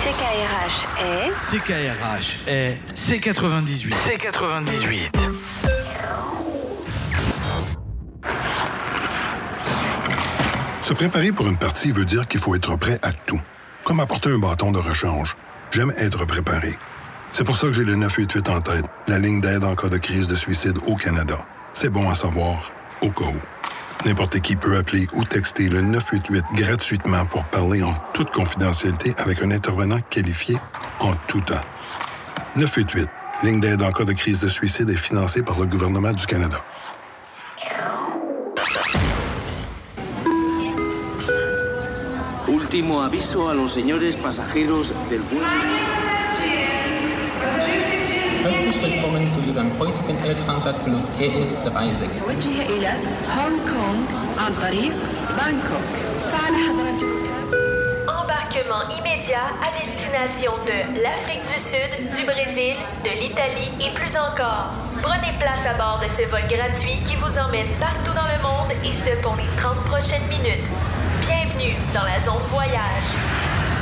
CKRH est... CKRH est C98. C98. Se préparer pour une partie veut dire qu'il faut être prêt à tout. Comme apporter un bâton de rechange. J'aime être préparé. C'est pour ça que j'ai le 988 en tête, la ligne d'aide en cas de crise de suicide au Canada. C'est bon à savoir, au cas où. N'importe qui peut appeler ou texter le 988 gratuitement pour parler en toute confidentialité avec un intervenant qualifié en tout temps. 988, ligne d'aide en cas de crise de suicide est financée par le gouvernement du Canada. Último aviso a los señores pasajeros del vuelo. Herzlich willkommen zu Ihrem heutigen Air-Transat-Flug TS-36. وجه إلى هونغ كونغ عن طريق بانكوك. فعلى حضرتك. Embarquement immédiat à destination de l'Afrique du Sud, du Brésil, de l'Italie et plus encore. Prenez place à bord de ce vol gratuit qui vous emmène partout dans le monde et ce pour les 30 prochaines minutes. Bienvenue dans la zone voyage.